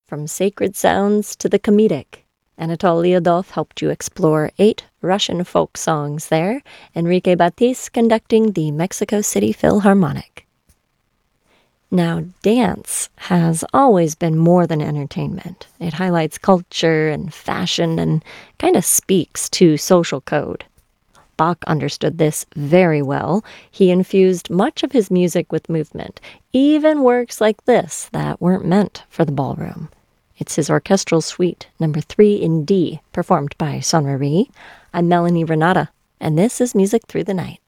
From sacred sounds to the comedic, Anatol Lyudov helped you explore 8 Russian folk songs there, Enrique Batiste conducting the Mexico City Philharmonic. Now, dance has always been more than entertainment. It highlights culture and fashion and kind of speaks to social code. Bach understood this very well. He infused much of his music with movement, even works like this that weren't meant for the ballroom. It's his orchestral suite, number 3 in D, performed by Sonnery. I'm Melanie Renata, and this is Music Through the Night.